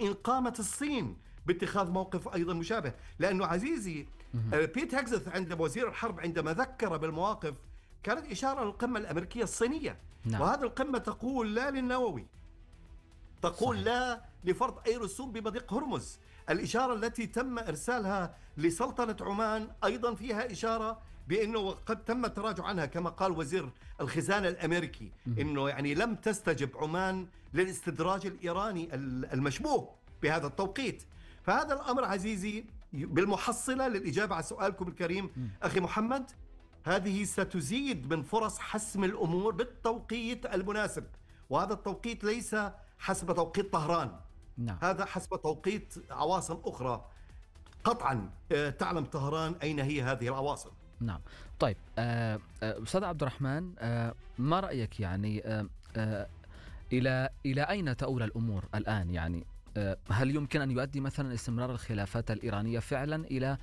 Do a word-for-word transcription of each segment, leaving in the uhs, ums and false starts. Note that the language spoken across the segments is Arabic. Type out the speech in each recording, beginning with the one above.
إن قامت الصين باتخاذ موقف أيضا مشابه. لأنه عزيزي بيت هيكسث عندما وزير الحرب عندما ذكر بالمواقف كانت إشارة للقمة الأمريكية الصينية. نعم. وهذه القمة تقول لا للنووي، تقول صحيح. لا لفرض أي رسوم بمضيق هرمز. الإشارة التي تم إرسالها لسلطنة عمان أيضا فيها إشارة بأنه قد تم التراجع عنها، كما قال وزير الخزانة الأمريكي أنه يعني لم تستجب عمان للاستدراج الإيراني المشبوه بهذا التوقيت. فهذا الأمر عزيزي بالمحصلة للإجابة على سؤالكم الكريم أخي محمد، هذه ستزيد من فرص حسم الأمور بالتوقيت المناسب، وهذا التوقيت ليس حسب توقيت طهران. نعم. هذا حسب توقيت عواصم أخرى قطعا تعلم طهران أين هي هذه العواصم. نعم. طيب أستاذ عبد الرحمن، ما رأيك يعني إلى إلى أين تؤول الأمور الآن؟ يعني هل يمكن أن يؤدي مثلا استمرار الخلافات الإيرانية فعلا إلى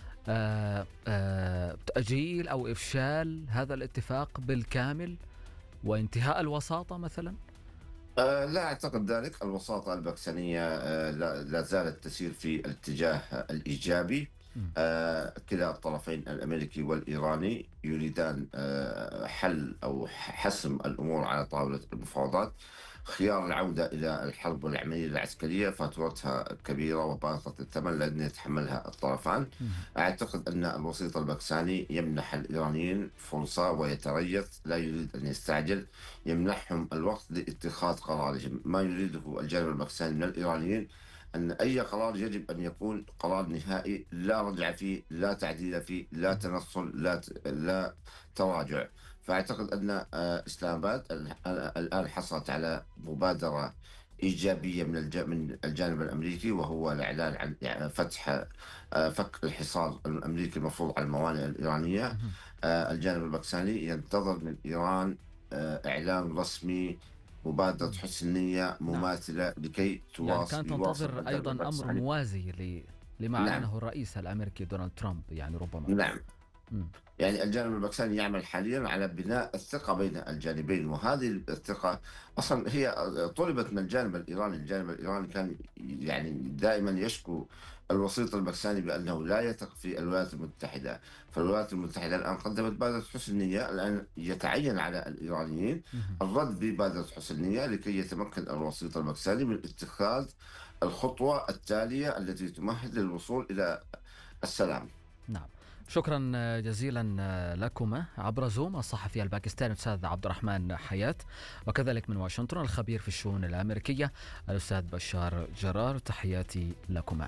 تأجيل أو إفشال هذا الاتفاق بالكامل وانتهاء الوساطة مثلا؟ أه لا أعتقد ذلك. الوساطة الباكستانية أه لا, لا زالت تسير في الاتجاه الإيجابي. أه كلا الطرفين الأمريكي والإيراني يريدان أه حل أو حسم الأمور على طاولة المفاوضات. خيار العودة إلى الحرب والعملية العسكرية فاتورتها كبيرة وباهظة الثمن لن يتحملها الطرفان. أعتقد أن الوسيط الباكستاني يمنح الإيرانيين فرصة ويتريث، لا يريد أن يستعجل، يمنحهم الوقت لاتخاذ قرارهم. ما يريده الجانب الباكستاني من الإيرانيين أن أي قرار يجب أن يكون قرار نهائي، لا رجع فيه، لا تعديل فيه، لا تنصل، لا لا تراجع. فأعتقد أن إسلام آباد الآن حصلت على مبادرة إيجابية من من الجانب الأمريكي، وهو الإعلان عن فتح فك الحصار الأمريكي المفروض على الموانئ الإيرانية. الجانب الباكستاني ينتظر من إيران إعلان رسمي، مبادرة حسن نية مماثلة نعم. لكي تواصل. يعني كانت تنتظر أيضا أمر موازي لما أعلنه نعم. الرئيس الأمريكي دونالد ترامب يعني ربما. نعم. م. يعني الجانب الباكستاني يعمل حاليا على بناء الثقة بين الجانبين، وهذه الثقة أصلا هي طلبت من الجانب الإيراني. الجانب الإيراني كان يعني دائما يشكو الوسيط الباكستاني بأنه لا يثق في الولايات المتحدة، فالولايات المتحدة الآن قدمت بادرة حسن نية. الآن يتعين على الإيرانيين الرد ببادرة حسن نية لكي يتمكن الوسيط الباكستاني من اتخاذ الخطوة التالية التي تمهد للوصول إلى السلام. نعم. شكرا جزيلا لكما عبر زوم الصحفي الباكستاني الأستاذ عبد الرحمن حياة، وكذلك من واشنطن الخبير في الشؤون الأمريكية الأستاذ بشار جرار. تحياتي لكما.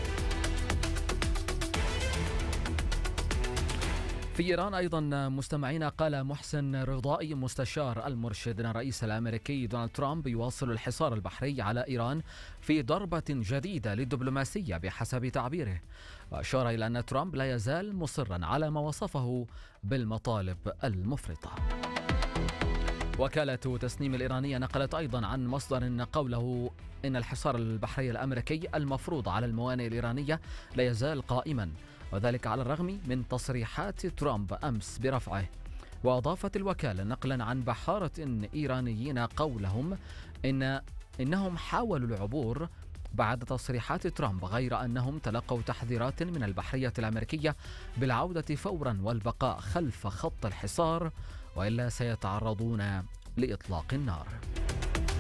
في إيران أيضا مستمعين، قال محسن رضائي مستشار المرشد أن الرئيس الأمريكي دونالد ترامب يواصل الحصار البحري على إيران في ضربة جديدة للدبلوماسية بحسب تعبيره، وأشار إلى أن ترامب لا يزال مصرا على ما وصفه بالمطالب المفرطة. وكالة تسنيم الإيرانية نقلت أيضا عن مصدر قوله إن الحصار البحري الأمريكي المفروض على الموانئ الإيرانية لا يزال قائما، وذلك على الرغم من تصريحات ترامب أمس برفعه. وأضافت الوكالة نقلا عن بحارة إيرانيين قولهم إن إنهم حاولوا العبور بعد تصريحات ترامب، غير أنهم تلقوا تحذيرات من البحرية الأمريكية بالعودة فورا والبقاء خلف خط الحصار، وإلا سيتعرضون لإطلاق النار.